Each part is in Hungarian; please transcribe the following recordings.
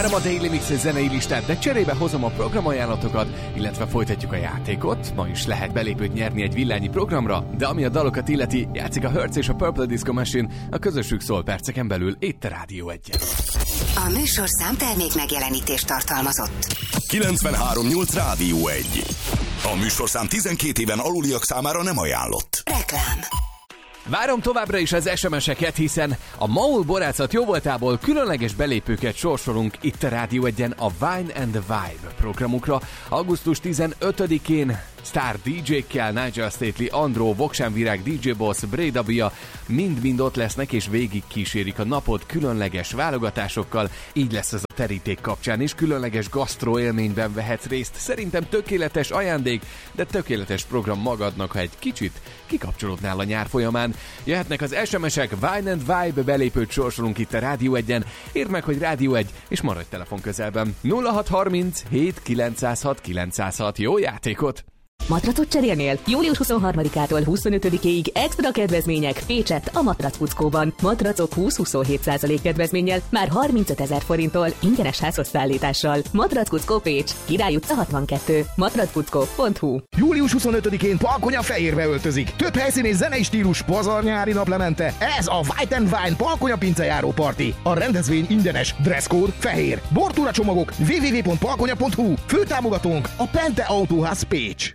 Várom a Daily Mix zenei listát, de cserébe hozom a programajánlatokat, illetve folytatjuk a játékot. Ma is lehet belépőt nyerni egy villányi programra, de ami a dalokat illeti, játszik a Hertz és a Purple Disco Machine, a közösük szól perceken belül itt a Rádió 1-en. A műsorszám termék megjelenítést tartalmazott. 93.8 Rádió 1. A műsorszám 12 éven aluliak számára nem ajánlott. Reklám. Várom továbbra is az SMS-eket, hiszen a Maul Borászat jóvoltából különleges belépőket sorsolunk itt a Rádió 1-en a Wine and the Vibe programukra. Augusztus 15-én sztár DJ-kkel, Nigel Stately, Andró, Voksenvirág, DJ Boss, Breda Bia mind-mind ott lesznek és végig kísérik a napot különleges válogatásokkal. Így lesz ez a teríték kapcsán is, különleges gasztró élményben vehetsz részt. Szerintem tökéletes ajándék, de tökéletes program magadnak, ha egy kicsit kikapcsolódnál a nyár folyamán. Jöhetnek az SMS-ek, Wine and Vibe belépőt sorsolunk itt a Rádió 1-en. Írd meg, hogy Rádió 1, és maradj telefon közelben. 0630 7 906 906. Jó játékot! Matracot cserélnél? Július 23-ától 25-ig extra kedvezmények Pécsett a Matracfuckóban. Matracok 20-27% kedvezménnyel már 35 000 forinttól ingyenes házhozszállítással. Matracfuckó Pécs, Király utca 62, matracfuckó.hu. Július 25-én Palkonya-Fehérbe öltözik. Több helyszín és zenei stílus pazar nyári naplemente. Ez a White and Wine Palkonya pincejáró party. A rendezvény ingyenes, dresscode fehér. Bortúra csomagok www.palkonya.hu. Főtámogatónk a Pente Autóház Pécs.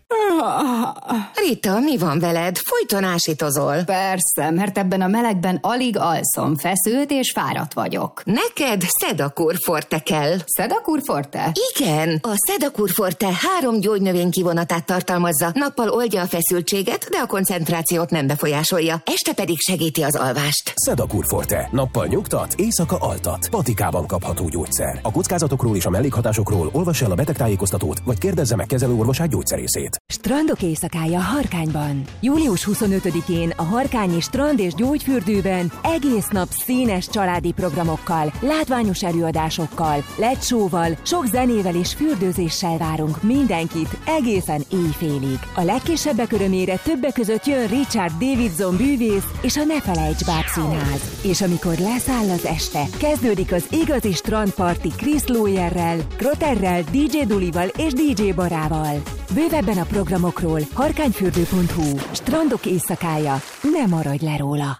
Rita, mi van veled? Folyton ásítozol. Persze, mert ebben a melegben alig alszom, feszült és fáradt vagyok. Neked Sedakur Forte kell. Sedakur Forte? Igen, a Sedakur Forte 3 gyógynövény kivonatát tartalmazza. Nappal oldja a feszültséget, de a koncentrációt nem befolyásolja. Este pedig segíti az alvást. Sedakur Forte. Nappal nyugtat, éjszaka altat. Patikában kapható gyógyszer. A kockázatokról és a mellékhatásokról olvassa el a betegtájékoztatót, vagy kérdezze meg kezelőorvosát gyógyszerészét. Strandok éjszakája Harkányban. Július 25-én a Harkányi Strand és Gyógyfürdőben egész nap színes családi programokkal, látványos előadásokkal, LED-show-val, sok zenével és fürdőzéssel várunk mindenkit egészen éjfélig. A legkisebbek örömére többek között jön Richard Davidson bűvész és a Ne Felejts Bábszínház. És amikor leszáll az este, kezdődik az igazi strandparti Chris Lawyer-rel, Krotterrel, DJ Dulival és DJ Barával. Bővebben a programokról harkányfürdő.hu. Strandok éjszakája, ne maradj le róla!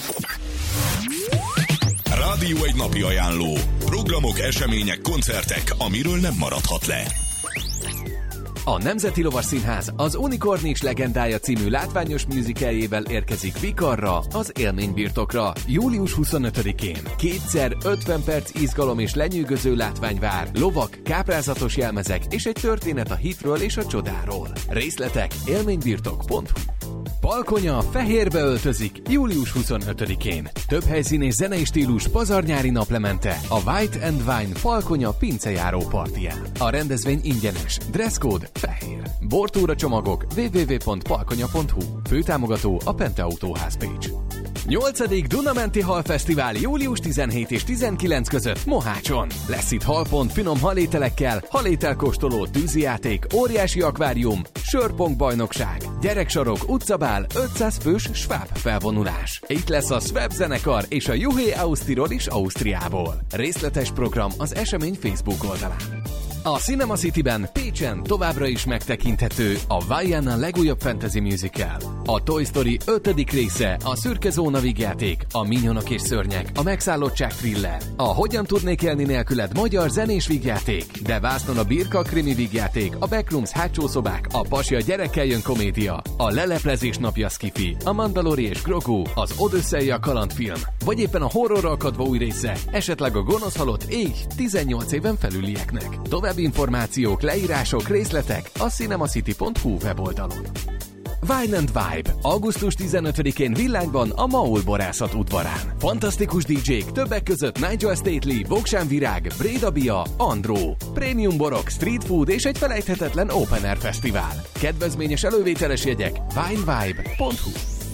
Rádió 1 napi ajánló. Programok, események, koncertek, amiről nem maradhat le. A Nemzeti Lovasszínház az Unikornis legendája című látványos musicaljével érkezik Vikarra, az élménybirtokra. Július 25-én kétszer 50 perc izgalom és lenyűgöző látvány vár, lovak, káprázatos jelmezek és egy történet a hitről és a csodáról. Részletek élménybirtok.hu. Palkonya Fehérbe öltözik július 25-én. Több helyszín és zenei stílus pazarnyári naplemente a White and Wine Palkonya pincejáró partiján. A rendezvény ingyenes, dresscode fehér. Bortúra csomagok www.palkonya.hu. Főtámogató a Pente Autóház Pécs. 8. Dunamenti Halfesztivál július 17 és 19 között Mohácson. Lesz itt halpont finom halételekkel, halételkóstoló, tűzijáték, óriási akvárium, sörpong bajnokság, gyereksarok, utcabál, 500 fős Schwab felvonulás. Itt lesz a Schwab zenekar és a Juhé Ausztirol is Ausztriából. Részletes program az esemény Facebook oldalán. A Cinema Cityben Pécsen továbbra is megtekinthető a Vaiana legújabb fantasy musical. A Toy Story 5. része, a Szürke Zóna vígjáték, a Minyonok és Szörnyek, a Megszállottság thriller, a Hogyan tudnék élni nélküled magyar zenés vígjáték, de vásznon a Birka krimi vígjáték, a Backrooms hátsó szobák, a Pasi a gyerekkel jön komédia, a Leleplezés napja skifi, a Mandalori és Grogu, az Odüsszei a kalandfilm, vagy éppen a horrorral kadva új része, esetleg a Gonosz halott éj 18 éven felülieknek. További információk, leírások, részletek a cinemacity.hu weboldalon. Wine and Vibe. Augusztus 15-én Villányban a Maul Borászat udvarán. Fantasztikus DJ-k, többek között Nigel Stately, Voksenvirág, Breda Bia, Andró. Prémium borok, street food és egy felejthetetlen open air fesztivál. Kedvezményes elővételes jegyek winevibe.hu.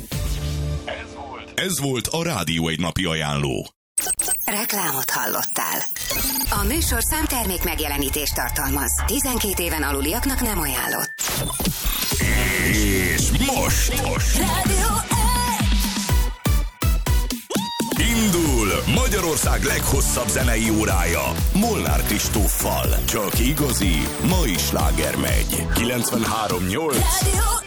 Ez volt a Rádió 1 napi ajánló. Reklámot hallottál. A műsorszám termék megjelenítést tartalmaz. 12 éven aluliaknak nem ajánlott. És most Rádió 1. indul Magyarország leghosszabb zenei órája Molnár Kristóffal. Csak igazi, mai sláger megy. 93.8